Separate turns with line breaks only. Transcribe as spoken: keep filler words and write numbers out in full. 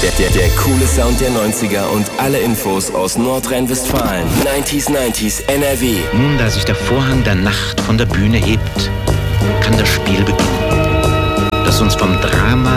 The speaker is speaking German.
Der, der, der coole Sound der neunziger und alle Infos aus Nordrhein-Westfalen. neunziger neunzig N R W.
Nun, da sich der Vorhang der Nacht von der Bühne hebt, kann das Spiel beginnen, das uns vom Drama